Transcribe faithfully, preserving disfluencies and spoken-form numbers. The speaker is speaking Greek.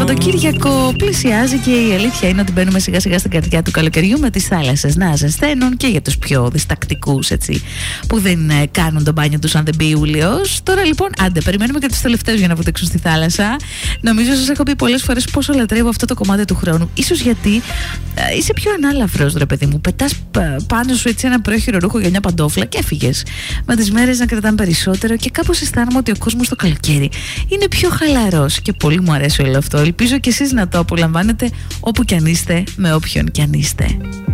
Σαββατοκύριακο πλησιάζει και η αλήθεια είναι ότι μπαίνουμε σιγά σιγά στην καρδιά του καλοκαιριού, με τις θάλασσες να ζεσταίνουν και για τους πιο διστακτικούς, έτσι, που δεν κάνουν το μπάνιο τους αν δεν μπει Ιούλιος. Τώρα λοιπόν, άντε, περιμένουμε και τους τελευταίους για να βουδήξουν στη θάλασσα. Νομίζω σας έχω πει πολλές φορές πόσο λατρεύω αυτό το κομμάτι του χρόνου. Ίσως γιατί ε, είσαι πιο ανάλαφρος, ρε παιδί μου. Πετάς πάνω σου έτσι ένα πρόχειρο ρούχο για μια παντόφλα και έφυγες. Με τις μέρες να κρατάνε περισσότερο και κάπως αισθάνομαι ότι ο κόσμος το καλοκαίρι είναι πιο χαλαρός και πολύ μου αρέσει όλο αυτό. Ελπίζω και εσείς να το απολαμβάνετε όπου κι αν είστε, με όποιον κι αν είστε.